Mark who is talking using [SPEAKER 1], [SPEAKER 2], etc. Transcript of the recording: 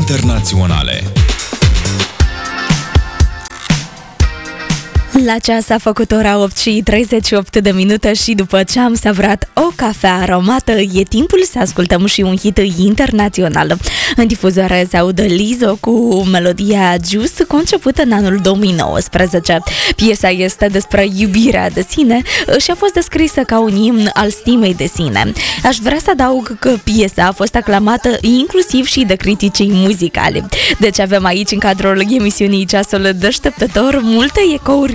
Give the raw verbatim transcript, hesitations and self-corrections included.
[SPEAKER 1] internaționale.
[SPEAKER 2] La ceas a făcut ora opt și treizeci și opt de minute și după ce am savrat o cafea aromată, e timpul să ascultăm și un hit internațional. În difuzare se audă Lizzo cu melodia Juice, concepută în anul două mii nouăsprezece. Piesa este despre iubirea de sine și a fost descrisă ca un imn al stimei de sine. Aș vrea să adaug că piesa a fost aclamată inclusiv și de criticii muzicali. Deci avem aici, în cadrul emisiunii Ceasul Deșteptător, multe ecouri